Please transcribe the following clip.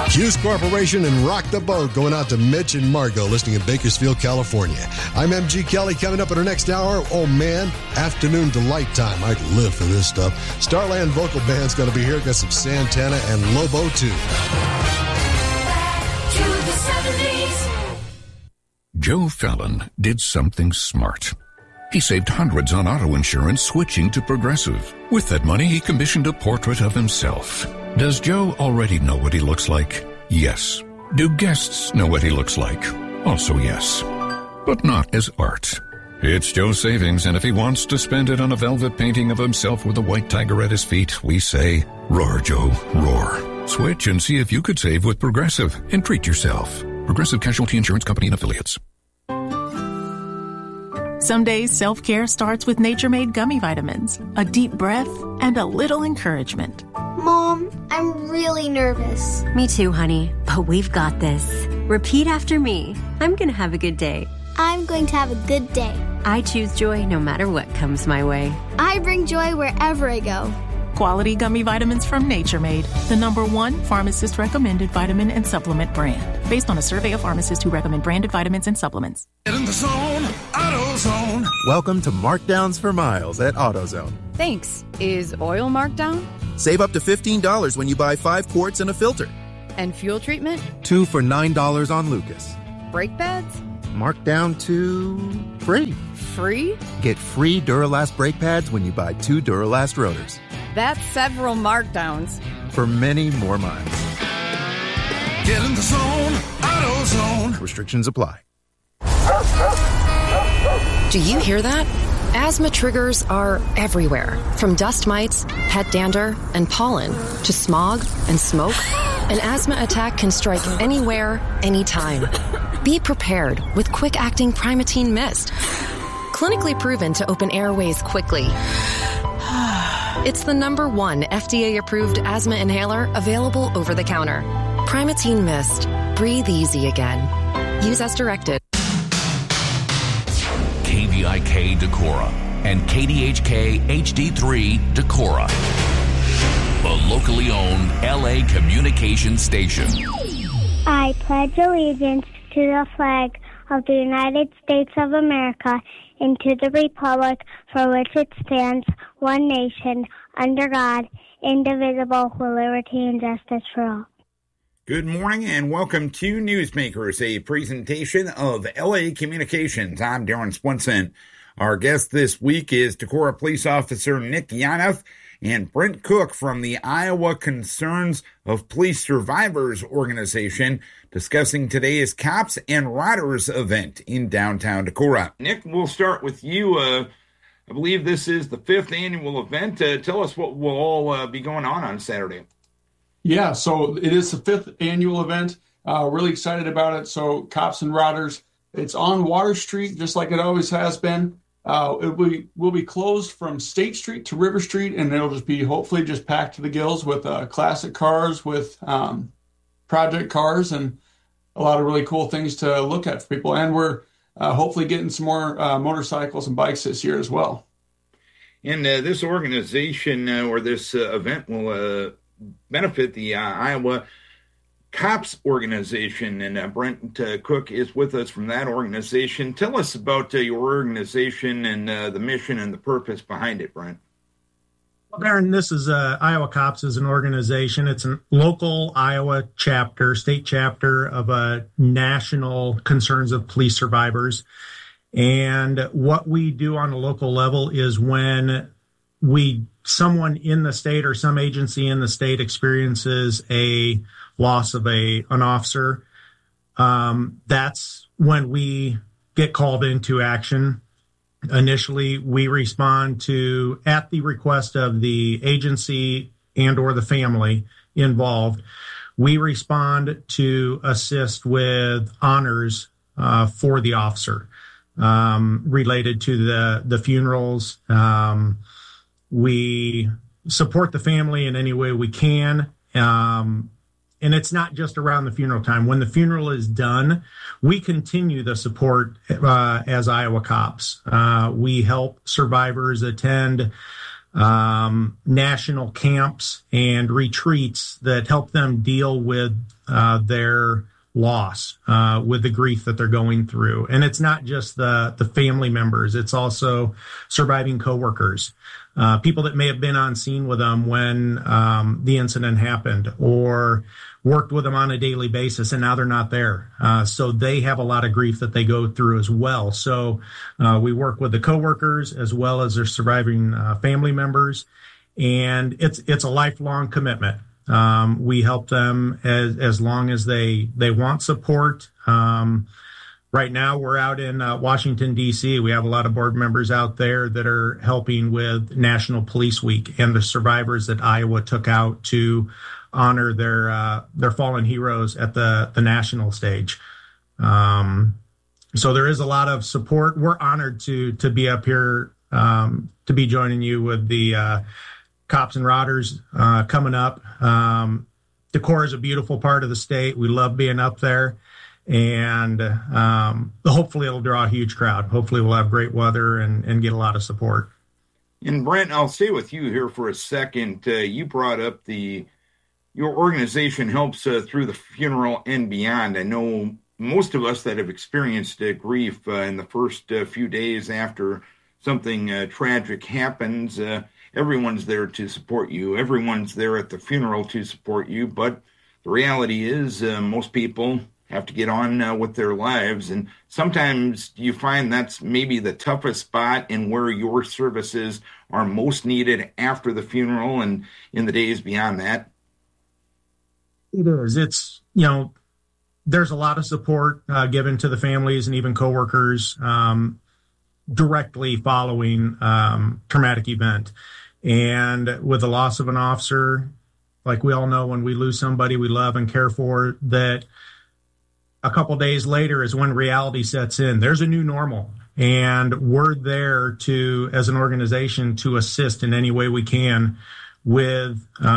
Hughes Corporation and Rock the Boat going out to Mitch and Margot listening in Bakersfield, California. I'm MG Kelly. Coming up in our next hour. Oh, man, afternoon delight time. I live for this stuff. Starland Vocal Band's going to be here. Got some Santana and Lobo, too. Back to the 70s. Joe Fallon did something smart. He saved hundreds on auto insurance switching to Progressive. With that money, he commissioned a portrait of himself. Does Joe already know what he looks like? Yes. Do guests know what he looks like? Also yes. But not as art. It's Joe's savings, and if he wants to spend it on a velvet painting of himself with a white tiger at his feet, we say, roar, Joe, roar. Switch and see if you could save with Progressive and treat yourself. Progressive Casualty Insurance Company and Affiliates. Some days, self-care starts with Nature-Made gummy vitamins, a deep breath, and a little encouragement. Mom, I'm really nervous. Me too, honey, but we've got this. Repeat after me. I'm going to have a good day. I'm going to have a good day. I choose joy no matter what comes my way. I bring joy wherever I go. Quality gummy vitamins from Nature Made, the #1 pharmacist-recommended vitamin and supplement brand. Based on a survey of pharmacists who recommend branded vitamins and supplements. Get in the zone, AutoZone. Welcome to Markdowns for Miles at AutoZone. Thanks. Is oil marked down? Save up to $15 when you buy 5 quarts and a filter. And fuel treatment? 2 for $9 on Lucas. Brake pads? Marked down to free. Free? Get free Duralast brake pads when you buy 2 Duralast rotors. That's several markdowns. For many more miles. Get in the zone, AutoZone. Restrictions apply. Do you hear that? Asthma triggers are everywhere, from dust mites, pet dander, and pollen, to smog and smoke. An asthma attack can strike anywhere, anytime. Be prepared with quick-acting Primatene Mist. Clinically proven to open airways quickly. It's the #1 FDA-approved asthma inhaler available over the counter. Primatene Mist. Breathe easy again. Use as directed. KVIK Decorah and KDHK HD3 Decorah. The locally owned LA communications station. I pledge allegiance to the flag of the United States of America and to the republic for which it stands, one nation, under God, indivisible, with liberty and justice for all. Good morning and welcome to Newsmakers, a presentation of LA Communications. I'm Darren Swinson. Our guest this week is Decorah Police Officer Nick Yonoff and Brent Cook from the Iowa Concerns of Police Survivors organization, discussing today's Cops and Riders event in downtown Decorah. Nick, we'll start with you. I believe this is the 5th annual event. Tell us what will all be going on Saturday. Yeah, so it is the 5th annual event. Really excited about it. So Cops and Riders, it's on Water Street, just like it always has been. It will be closed from State Street to River Street, and it'll just be hopefully just packed to the gills with classic cars, with project cars, and a lot of really cool things to look at for people. And we're hopefully getting some more motorcycles and bikes this year as well. And this organization or this event will benefit the Iowa Cops organization, and Brent Cook is with us from that organization. Tell us about your organization and the mission and the purpose behind it, Brent. Well, Darren, this is Iowa Cops is an organization. It's a local Iowa chapter, state chapter of a national Concerns of Police Survivors. And what we do on a local level is when someone in the state or some agency in the state experiences a loss of an officer, that's when we get called into action. Initially, we respond to, at the request of the agency and or the family involved, we respond to assist with honors for the officer related to the funerals. We support the family in any way we can. And it's not just around the funeral time. When the funeral is done, we continue the support as Iowa Cops. We help survivors attend national camps and retreats that help them deal with their loss, with the grief that they're going through. And it's not just the family members, it's also surviving coworkers, people that may have been on scene with them when the incident happened, or worked with them on a daily basis, and now they're not there. So they have a lot of grief that they go through as well. So we work with the coworkers as well as their surviving family members, and it's a lifelong commitment. We help them as long as they want support. Right now, we're out in Washington, D.C. We have a lot of board members out there that are helping with National Police Week and the survivors that Iowa took out to honor their fallen heroes at the national stage. So there is a lot of support. We're honored to be up here, to be joining you with the Cops and Rodders coming up. Decorah is a beautiful part of the state. We love being up there. And hopefully it'll draw a huge crowd. Hopefully we'll have great weather and get a lot of support. And Brent, I'll stay with you here for a second. You brought up your organization helps through the funeral and beyond. I know most of us that have experienced grief in the first few days after something tragic happens, everyone's there to support you. Everyone's there at the funeral to support you. But the reality is most people have to get on with their lives. And sometimes you find that's maybe the toughest spot in where your services are most needed after the funeral and in the days beyond that. It is. It's, there's a lot of support given to the families and even coworkers directly following traumatic event. And with the loss of an officer, like we all know, when we lose somebody we love and care for, that a couple days later is when reality sets in. There's a new normal, and we're there to, as an organization, to assist in any way we can with